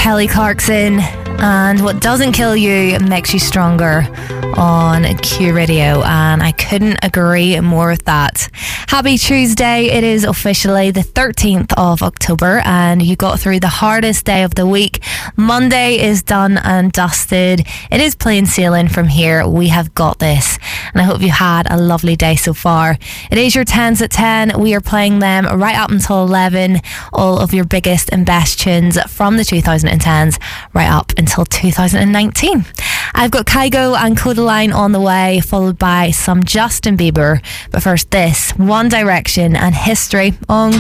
Kelly Clarkson, and what doesn't kill you makes you stronger on Q Radio, and I couldn't agree more with that. Happy Tuesday. It is officially the 13th of October, and you got through the hardest day of the week. Monday is done and dusted. It is plain sailing from here. We have got this, and I hope you had a lovely day so far. It is your 10s at 10. We are playing them right up until 11. All of your biggest and best tunes from the 2010s right up until 2019. I've got Kygo and Kodaline on the way, followed by some Justin Bieber. But first this, One Direction and History on